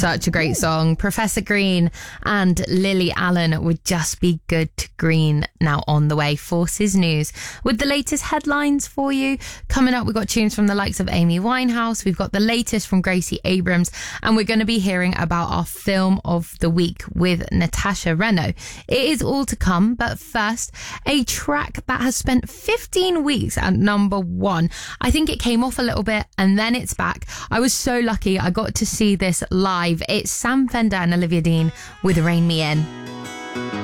Such a great song. Professor Green and Lily Allen would just be good to green. Now on the way, Forces News with the latest headlines for you. Coming up, we've got tunes from the likes of Amy Winehouse. We've got the latest from Gracie Abrams, and we're going to be hearing about our film of the week with Natasha Reno. It is all to come, but first, a track that has spent 15 weeks at number 1. I think it came off a little bit and then it's back. I was so lucky I got to see this live. It's Sam Fender and Olivia Dean with Rain Me In.